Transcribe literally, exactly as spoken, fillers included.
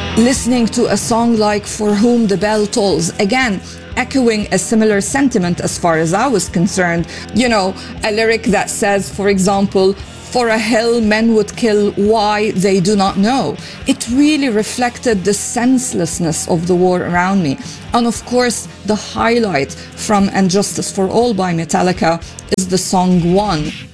Listening to a song like For Whom the Bell Tolls, again, echoing a similar sentiment as far as I was concerned. You know, a lyric that says, for example, for a hill men would kill, why they do not know. It really reflected the senselessness of the war around me. And of course, the highlight from And Justice for All by Metallica is the song One.